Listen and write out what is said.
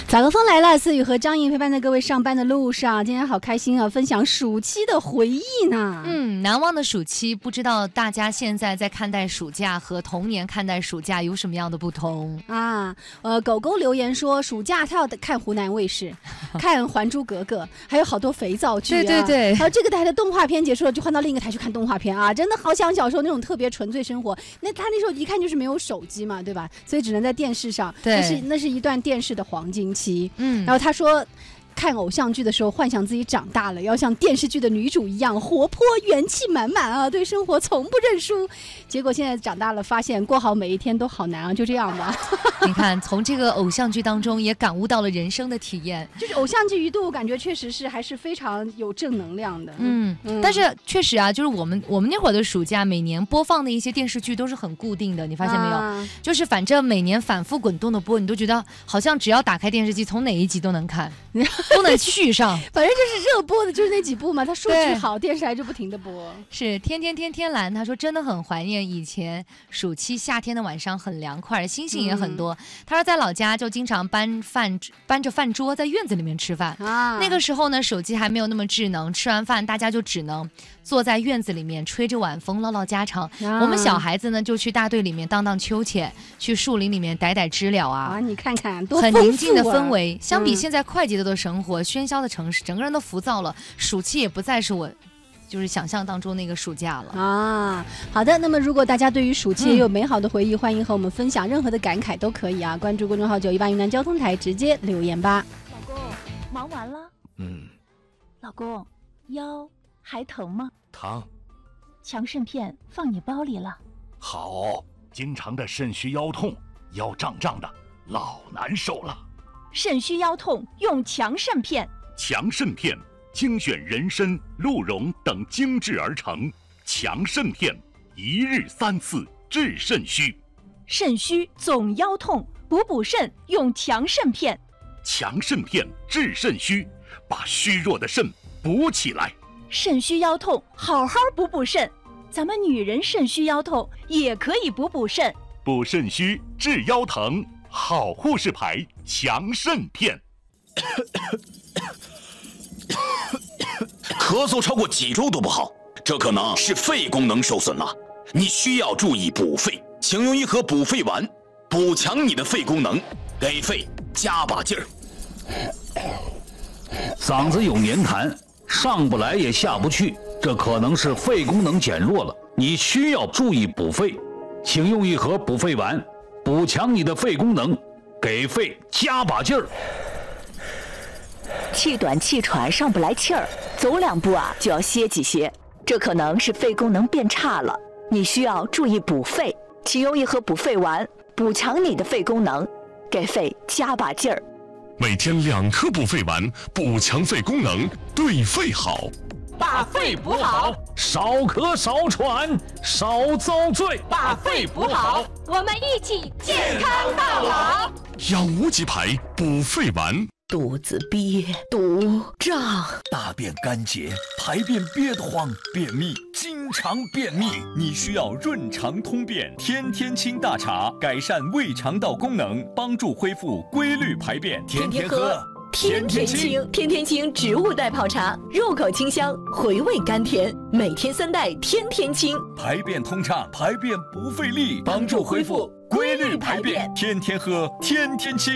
早个风来了，思雨和张颖陪伴在各位上班的路上，今天好开心啊，分享暑期的回忆呢。 难忘的暑期，不知道大家现在在看待暑假和童年看待暑假有什么样的不同啊？狗狗留言说，暑假他要看湖南卫视，看《还珠格格》，还有好多肥皂剧啊。 对。 还有这个台的动画片结束了，就换到另一个台去看动画片啊！真的好想小时候那种特别纯粹生活。他那时候一看就是没有手机嘛，对吧？所以只能在电视上。 对， 那是一段电视的黄金期。然后他说，看偶像剧的时候，幻想自己长大了，要像电视剧的女主一样活泼、元气满满啊，对生活从不认输。结果现在长大了，发现过好每一天都好难啊，就这样吧。 你看，从这个偶像剧当中也感悟到了人生的体验。 就是偶像剧一度，我感觉确实是还是非常有正能量的。 但是确实啊，就是我们那会儿的暑假，每年播放的一些电视剧都是很固定的，你发现没有？就是反正每年反复滚动的播，你都觉得好像只要打开电视机，从哪一集都能看。都能续上， 反正就是热播的，就是那几部嘛。他数据好，电视台就不停的播。 是天蓝，他说真的很怀念以前暑期夏天的晚上，很凉快，星星也很多。他说在老家就经常搬着饭桌在院子里面吃饭啊。那个时候呢，手机还没有那么智能，吃完饭大家就只能坐在院子里面吹着晚风唠唠家常。我们小孩子呢就去大队里面荡荡秋千，去树林里面逮知了啊。 你看看多很宁静的氛围，相比现在快节奏的生活、喧嚣的城市，整个人都浮躁了。暑期也不再是我就是想象当中那个暑假了啊。好的，那么如果大家对于暑期也有美好的回忆，欢迎和我们分享，任何的感慨都可以啊。关注公众号918云南交通台，直接留言吧。 老公，忙完了？老公，腰还疼吗？ 疼。 强肾片放你包里了。 好，经常的肾虚腰痛，腰胀胀的，老难受了。 肾虚腰痛用强肾片。 强肾片精选人参、鹿茸等精制而成，强肾片一日3次治肾虚。 肾虚总腰痛，补肾用强肾片。 强肾片治肾虚，把虚弱的肾补起来。 肾虚腰痛好好补肾，咱们女人肾虚腰痛也可以补肾。 补肾虚治腰疼，好护士牌强肾片。 咳嗽超过几周都不好，这可能是肺功能受损了，你需要注意补肺。请用一盒补肺丸，补强你的肺功能，给肺加把劲儿。 嗓子有黏痰，上不来也下不去，这可能是肺功能减弱了，你需要注意补肺。请用一盒补肺丸，补强你的肺功能，给肺加把劲儿。 气短气喘上不来气儿，走2步就要歇几歇，这可能是肺功能变差了，你需要注意补肺。请用一盒补肺丸，补强你的肺功能，给肺加把劲儿。 每天2颗补肺丸，补强肺功能，对肺好。 把肺补好， 少咳少喘少遭罪。 把肺补好，我们一起健康到老。 养无极牌补肺丸。 肚子憋、肚胀， 大便干结，排便憋得慌，便秘，经常便秘，你需要润肠通便天天清大茶，改善胃肠道功能，帮助恢复规律排便。天天喝天天清，天天清植物代泡茶，入口清香，回味甘甜，每天3袋天天清， 排便通畅，排便不费力，帮助恢复规律排便。天天喝天天清。